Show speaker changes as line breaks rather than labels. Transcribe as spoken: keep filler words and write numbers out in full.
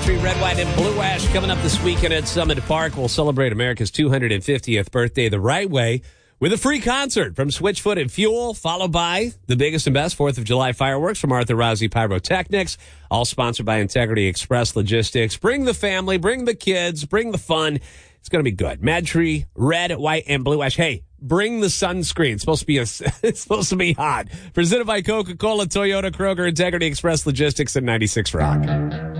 Country, Red, White, and Blue Ash coming up this weekend at Summit Park. We'll celebrate America's two hundred fiftieth birthday the right way with a free concert from Switchfoot and Fuel, followed by the biggest and best fourth of July fireworks from Arthur Rousey Pyrotechnics, all sponsored by Integrity Express Logistics. Bring the family, bring the kids, bring the fun. It's going to be good. MadTree, Red, White, and Blue Ash. Hey, bring the sunscreen. It's supposed to be a, it's supposed to be hot. Presented by Coca-Cola, Toyota, Kroger, Integrity Express Logistics, and ninety-six Rock.